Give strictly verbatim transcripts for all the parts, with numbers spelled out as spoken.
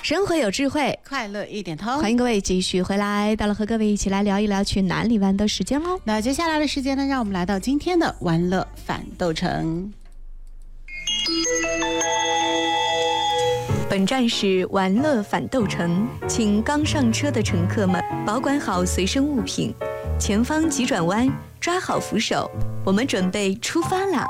生活有智慧， 快乐一点通。 欢迎各位继续回来，到了和各位一起来聊一聊去哪里玩的时间喽。 那接下来的时间呢，让我们来到今天的玩乐反斗城。 本站是玩乐反斗城，请刚上车的乘客们保管好随身物品，前方急转弯，抓好扶手，我们准备出发啦！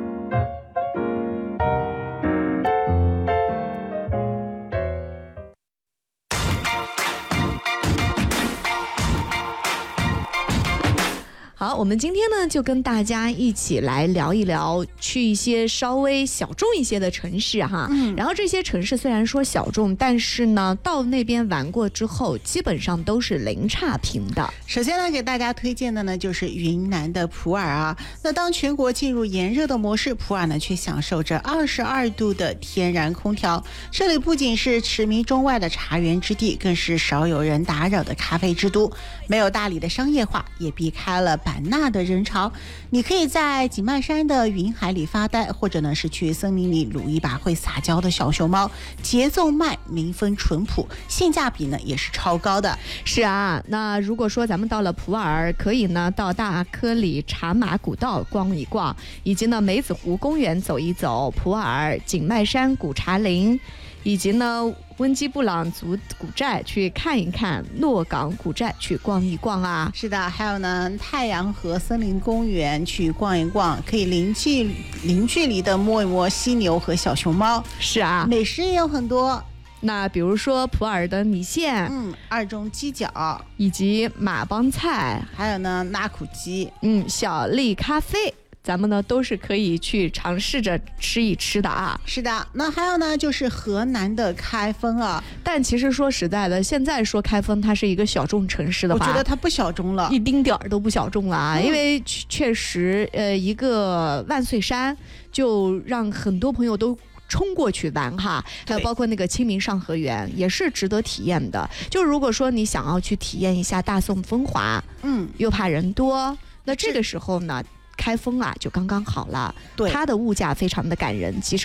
好，我们今天呢就跟大家一起来聊一聊去一些稍微小众一些的城市哈。嗯，然后这些城市虽然说小众，但是呢到那边玩过之后，基本上都是零差评的。 首先呢，给大家推荐的呢就是云南的普洱啊。那当全国进入炎热的模式，普洱呢却享受着二十二度的天然空调。这里不仅是驰名中外的茶园之地，更是少有人打扰的咖啡之都。没有大理的商业化，也避开了版纳的人潮。你可以在景迈山的云海里发呆，或者呢是去森林里撸一把会撒娇的小熊猫，节奏慢，民风淳朴，性价比呢也是超高的。 是啊，那如果说咱们到了普洱，可以呢到大科里茶马古道逛一逛，以及呢梅子湖公园走一走，普洱景迈山古茶林，以及呢温基布朗族古寨去看一看，诺港古寨去逛一逛啊。 是的，还有呢太阳河森林公园去逛一逛，可以零距零距离的摸一摸犀牛和小熊猫。 是啊， 美食也有很多。 那比如说普洱的米线， 嗯，二中鸡脚， 以及马帮菜， 还有呢拉苦鸡， 嗯，小丽咖啡。咱们呢都是可以去尝试着吃一吃的啊。 是的，那还有呢就是河南的开封啊。 但其实说实在的，现在说开封它是一个小众城市的话， 我觉得它不小众了， 一丁点儿都不小众了啊。嗯、因为确实呃一个万岁山就让很多朋友都冲过去玩哈，还有包括那个清明上河园也是值得体验的。就如果说你想要去体验一下大宋风华，嗯，又怕人多，那这个时候呢开封啊就刚刚好了。对，它的物价非常的感人，其实